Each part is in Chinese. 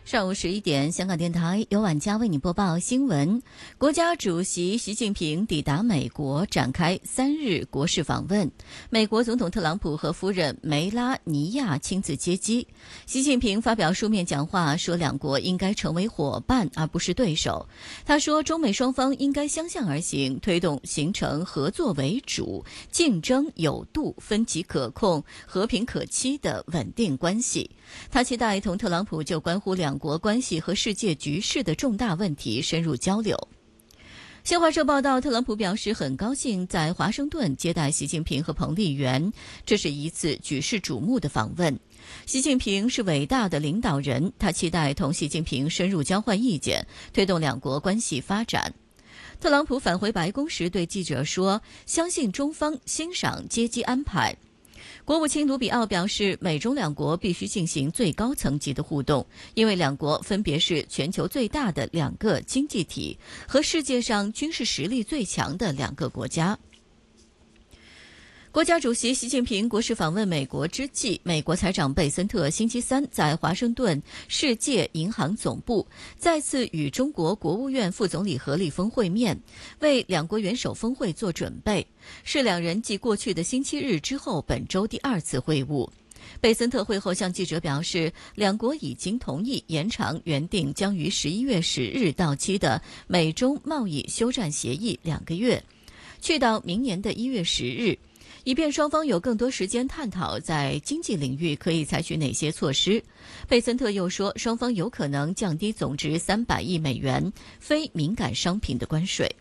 上午11点，香港电台由晚佳为你播报新闻。国家主席习近平抵达美国，展开3日国事访问。美国总统特朗普和夫人梅拉尼亚亲自接机。习近平发表书面讲话，说两国应该成为伙伴而不是对手。他说，中美双方应该相向而行，推动形成合作为主、竞争有度、分歧可控、和平可期的稳定关系。他期待同特朗普就关乎两国关系和世界局势的重大问题深入交流。新华社报道，特朗普表示很高兴在华盛顿接待习近平和彭丽媛，这是一次举世瞩目的访问。习近平是伟大的领导人，他期待同习近平深入交换意见，推动两国关系发展。特朗普返回白宫时对记者说，相信中方欣赏接机安排。国务卿卢比奥表示，美中两国必须进行最高层级的互动，因为两国分别是全球最大的2个经济体和世界上军事实力最强的2个国家。国家主席习近平国事访问美国之际，美国财长贝森特星期三在华盛顿世界银行总部再次与中国国务院副总理何立峰会面，为两国元首峰会做准备，是两人继过去的星期日之后本周第2次会晤。贝森特会后向记者表示，两国已经同意延长原定将于11月10日到期的美中贸易休战协议2个月，去到明年的1月10日。以便双方有更多时间探讨在经济领域可以采取哪些措施。贝森特又说，双方有可能降低总值300亿美元非敏感商品的关税。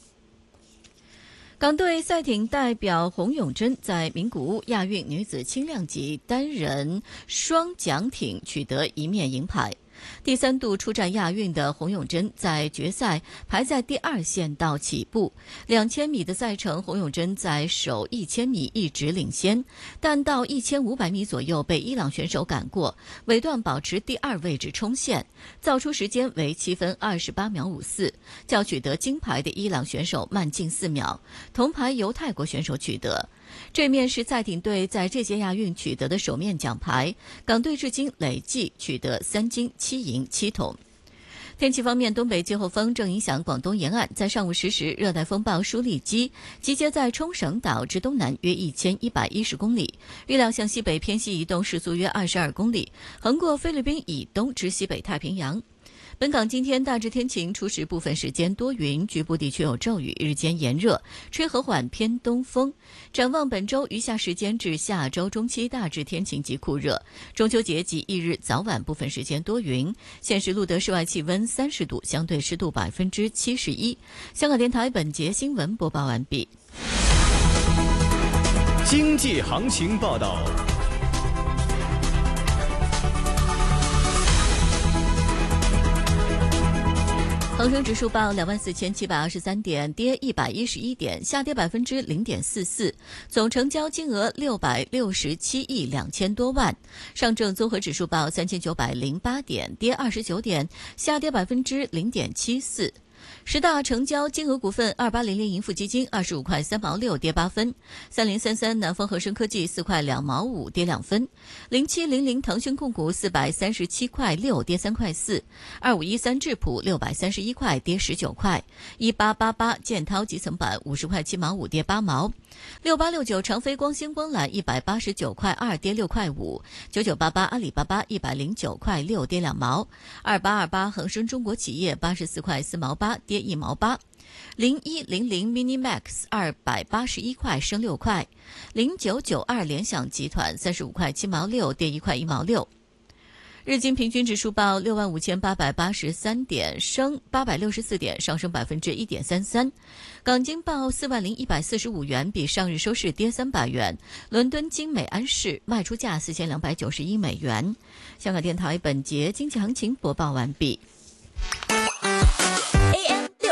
港队赛艇代表洪永珍在名古屋亚运女子轻量级单人双桨艇取得1面银牌。第3度出战亚运的洪永珍在决赛排在第2线道起步，2000米的赛程，洪永珍在首1000米一直领先，但到1500米左右被伊朗选手赶过，尾段保持第2位置冲线，造出时间为7分28秒54，较取得金牌的伊朗选手慢近4秒，铜牌由泰国选手取得。这面是赛艇队在这届亚运取得的首面奖牌，港队至今累计取得3金7银7铜。天气方面，东北季候风正影响广东沿岸，在上午10时，热带风暴舒力基集结在冲绳岛之东南约1110公里，预料向西北偏西移动，时速约22公里，横过菲律宾以东至西北太平洋。本港今天大致天晴，初时部分时间多云，局部地区有骤雨，日间炎热，吹和缓偏东风。展望本周余下时间至下周中期，大致天晴及酷热。中秋节及翌日早晚部分时间多云。现时录得室外气温30度，相对湿度71%。香港电台本节新闻播报完毕。 经济行情报道。 恒生指数报24,723点，跌111点，下跌0.44%，总成交金额667亿2000多万。上证综合指数报3908点，跌29点，下跌0.74%。10大成交金额股份：2800盈富基金25块3毛6，跌8分；3033南方恒生科技4块2毛5，跌2分；0700腾讯控股437块6，跌3块4；2513智普631块，跌19块；1888建滔集成板50块7毛5，跌8毛；6869长飞光纤光缆189块2，跌6块5；9988阿里巴巴109块6，跌2毛；2828恒生中国企业84块4毛8，跌1毛8；0100 Minimax 281块，升6块；0992联想集团35块7毛6，跌1块1毛6。日经平均指数报65883点，升864点，上升1.33%。港金报40145元，比上日收市跌300元。伦敦金每安士卖出价4291美元。香港电台本节经济行情播报完毕。